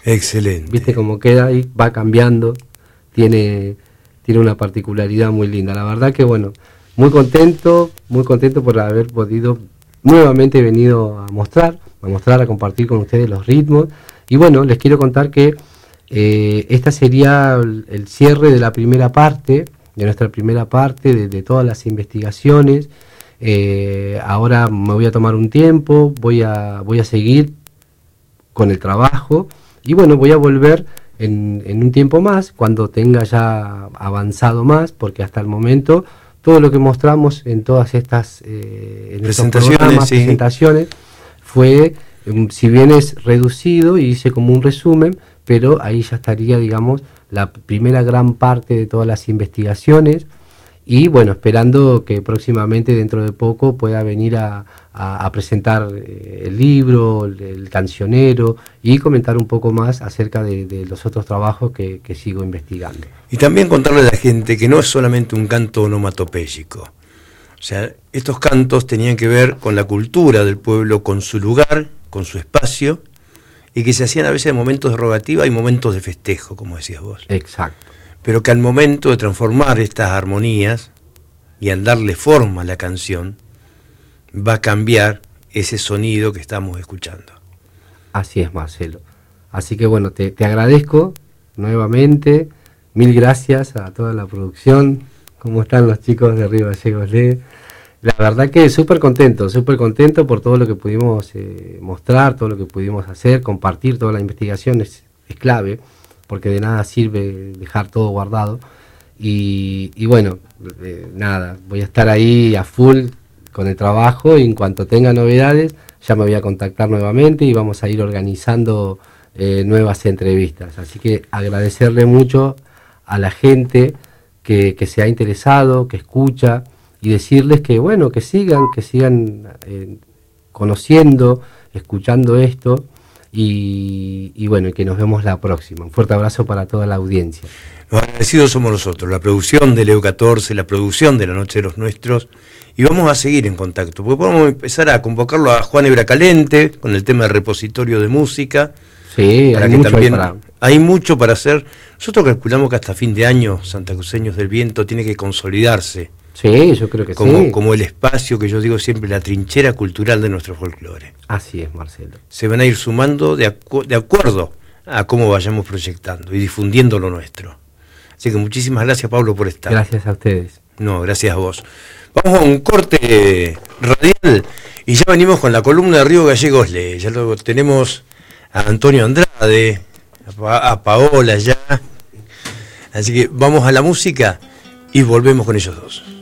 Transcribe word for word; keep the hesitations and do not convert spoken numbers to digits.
Excelente. Viste cómo queda ahí, va cambiando, tiene, tiene una particularidad muy linda. La verdad que bueno, muy contento, muy contento por haber podido nuevamente venido a mostrar, a mostrar, a compartir con ustedes los ritmos. Y bueno, les quiero contar que eh, esta sería el, el cierre de la primera parte, de nuestra primera parte, de, de todas las investigaciones. Eh, ahora me voy a tomar un tiempo, voy a, voy a seguir con el trabajo y bueno, voy a volver en, en un tiempo más, cuando tenga ya avanzado más, porque hasta el momento todo lo que mostramos en todas estas eh, en presentaciones, programas, sí. presentaciones fue, si bien es reducido y hice como un resumen, pero ahí ya estaría, digamos, la primera gran parte de todas las investigaciones. Y bueno, esperando que próximamente, dentro de poco, pueda venir a, a, a presentar eh, el libro, el, el cancionero, y comentar un poco más acerca de, de los otros trabajos que, que sigo investigando. Y también contarle a la gente que no es solamente un canto onomatopéyico. O sea, estos cantos tenían que ver con la cultura del pueblo, con su lugar, con su espacio, y que se hacían a veces en momentos de rogativa y momentos de festejo, como decías vos. Exacto. Pero que al momento de transformar estas armonías y al darle forma a la canción, va a cambiar ese sonido que estamos escuchando. Así es, Marcelo. Así que bueno, te, te agradezco nuevamente, mil gracias a toda la producción. ¿Cómo están los chicos de Río Gallegos? La verdad que súper contento, súper contento por todo lo que pudimos eh, mostrar, todo lo que pudimos hacer, compartir toda la investigación es, es clave, porque de nada sirve dejar todo guardado. Y, y bueno, eh, nada, voy a estar ahí a full con el trabajo, y en cuanto tenga novedades ya me voy a contactar nuevamente y vamos a ir organizando eh, nuevas entrevistas. Así que agradecerle mucho a la gente que, que se ha interesado, que escucha, y decirles que bueno, que sigan, que sigan eh, conociendo, escuchando esto. Y, y bueno, que nos vemos la próxima. Un fuerte abrazo para toda la audiencia. Los agradecidos somos nosotros, la producción de Leo catorce, la producción de La Noche de los Nuestros, y vamos a seguir en contacto, porque podemos empezar a convocarlo a Juan Ebracalente con el tema del repositorio de música. Sí, para hay, que mucho también, para... hay mucho para hacer. Nosotros calculamos que hasta fin de año Santacruceños del Viento tiene que consolidarse. Sí, yo creo que como, sí. Como el espacio que yo digo siempre, la trinchera cultural de nuestro folclore. Así es, Marcelo. Se van a ir sumando de, acu de acuerdo a cómo vayamos proyectando y difundiendo lo nuestro. Así que muchísimas gracias, Pablo, por estar. Gracias a ustedes. No, gracias a vos. Vamos a un corte radial y ya venimos con la columna de Río Gallegos Lee. Ya luego tenemos a Antonio Andrade, a, pa a Paola ya. Así que vamos a la música y volvemos con ellos dos.